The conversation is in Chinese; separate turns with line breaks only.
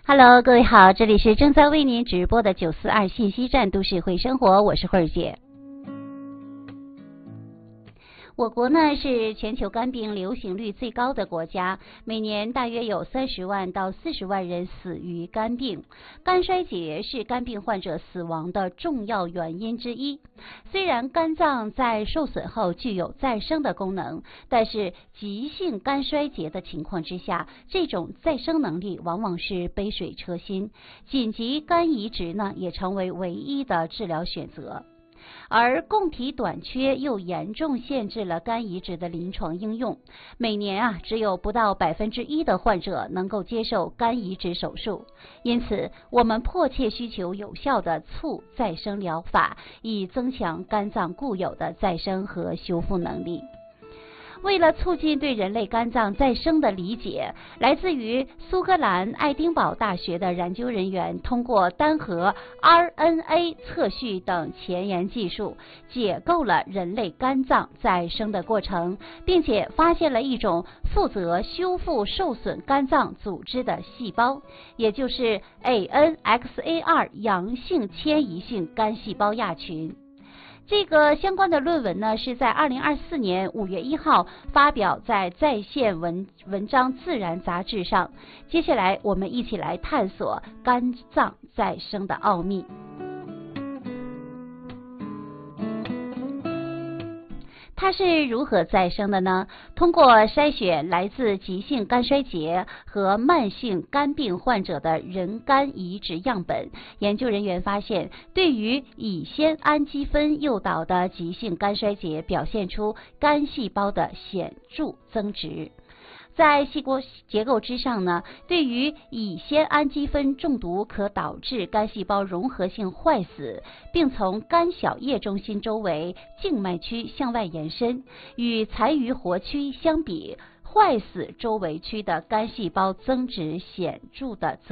Hello， 各位好，这里是正在为您直播的942信息站都市会生活，我是慧儿姐。我国呢是全球肝病流行率最高的国家，每年大约有30万到40万人死于肝病。肝衰竭是肝病患者死亡的重要原因之一。虽然肝脏在受损后具有再生的功能，但是急性肝衰竭的情况之下，这种再生能力往往是杯水车薪，紧急肝移植呢也成为唯一的治疗选择。而供体短缺又严重限制了肝移植的临床应用，每年只有不到1%的患者能够接受肝移植手术，因此我们迫切需求有效的促再生疗法，以增强肝脏固有的再生和修复能力。为了促进对人类肝脏再生的理解，来自于苏格兰爱丁堡大学的研究人员通过单核 RNA 测序等前沿技术，解构了人类肝脏再生的过程，并且发现了一种负责修复受损肝脏组织的细胞，也就是 ANXA2 阳性迁移性肝细胞亚群。这个相关的论文呢，是在2024年5月1号发表在在线文章自然杂志上。接下来我们一起来探索肝脏再生的奥秘。它是如何再生的呢？通过筛选来自急性肝衰竭和慢性肝病患者的人肝移植样本，研究人员发现，对于乙酰氨基酚诱导的急性肝衰竭表现出肝细胞的显著增殖。在细胞结构之上呢，对于乙酰氨基酚中毒可导致肝细胞融合性坏死，并从肝小叶中心周围静脉区向外延伸。与残余活区相比，坏死周围区的肝细胞增殖显著的增